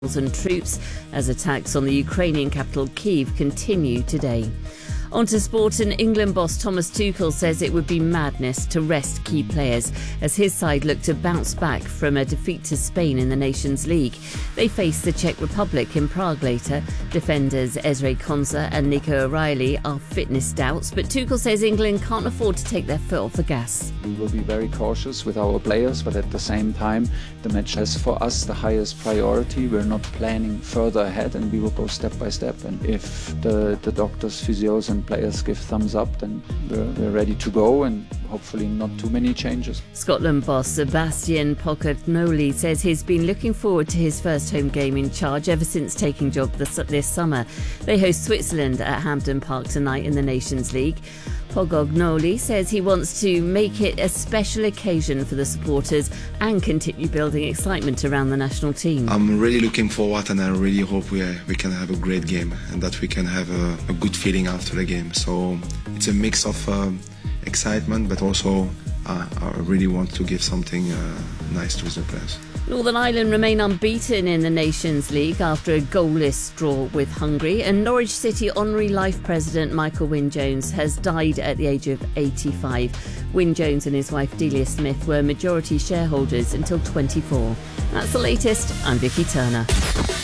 and troops as attacks on the Ukrainian capital Kyiv continue today. On to sport, and England boss Thomas Tuchel says it would be madness to rest key players as his side look to bounce back from a defeat to Spain in the Nations League. They face the Czech Republic in Prague later. Defenders Ezri Konsa and Nico O'Reilly are fitness doubts, but Tuchel says England can't afford to take their foot off the gas. We will be very cautious with our players, but at the same time, the match has for us the highest priority. We're not planning further ahead, and we will go step by step. And if the doctors, physios and players give thumbs up, then we're ready to go, and hopefully not too many changes. Scotland boss Sebastian Pocognoli says he's been looking forward to his first home game in charge ever since taking job this summer. They host Switzerland at Hampden Park tonight in the Nations League. Pocognoli says he wants to make it a special occasion for the supporters and continue building excitement around the national team. I'm really looking forward, and I really hope we can have a great game and that we can have a good feeling after the game. So it's a mix of excitement, but also I really want to give something nice to the players. Northern Ireland remain unbeaten in the Nations League after a goalless draw with Hungary, and Norwich City Honorary Life President Michael Wynne-Jones has died at the age of 85. Wynne-Jones and his wife Delia Smith were majority shareholders until 24. That's the latest. I'm Vicky Turner.